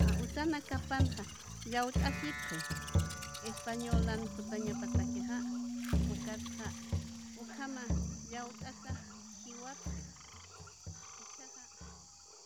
Usana kapanta llaut'asipkay españolan tutañapatakiqa uqata uqama llaut'ata kiwata